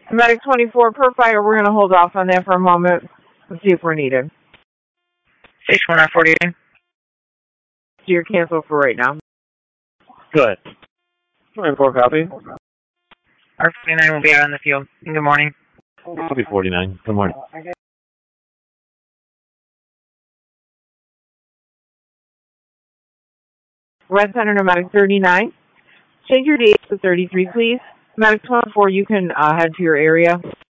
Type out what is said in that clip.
Medic 24 per fire, we're going to hold off on that for a moment and see if we're needed. Station 1948. So you're canceled for right now. Good. 24 copy. R49 will be out on the field. Good morning. Copy 49. Good morning. Red Center to Medic 39. Change your date to 33, please. Medic 24, you can head to your area.